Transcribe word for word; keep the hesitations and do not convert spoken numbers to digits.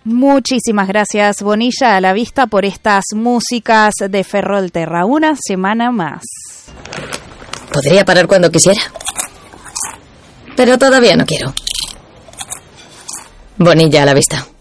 Muchísimas gracias, Bonilla a la Vista, por estas músicas de Ferrolterra. Una semana más. Podría parar cuando quisiera, pero todavía no quiero. Bonilla a la Vista.